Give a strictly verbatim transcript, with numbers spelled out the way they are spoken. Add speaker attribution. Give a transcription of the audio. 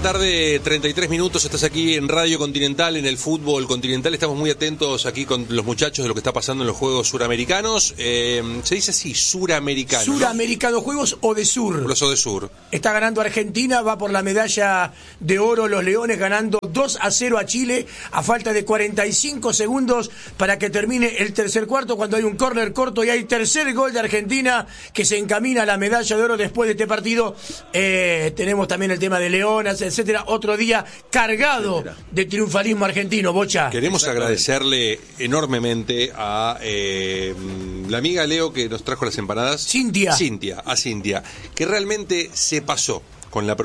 Speaker 1: tarde, treinta y tres minutos, estás aquí en Radio Continental, en el fútbol continental. Estamos muy atentos aquí con los muchachos de lo que está pasando en los Juegos Suramericanos. Eh, se dice así, Suramericanos.
Speaker 2: Suramericanos, ¿no? Juegos Odesur.
Speaker 1: Los Odesur.
Speaker 2: Está ganando Argentina, va por la medalla de oro los Leones, ganando dos a cero a Chile, a falta de cuarenta y cinco segundos para que termine el tercer cuarto, cuando hay un córner corto y hay tercer gol de Argentina, que se encamina a la medalla de oro después de este partido. Eh, tenemos también el tema de Leonas, etcétera. Otro día cargado de triunfalismo argentino, Bocha.
Speaker 1: Queremos agradecerle enormemente a eh, la amiga Leo que nos trajo las empanadas.
Speaker 2: Cintia.
Speaker 1: Cintia, a Cintia, que realmente se pasó con la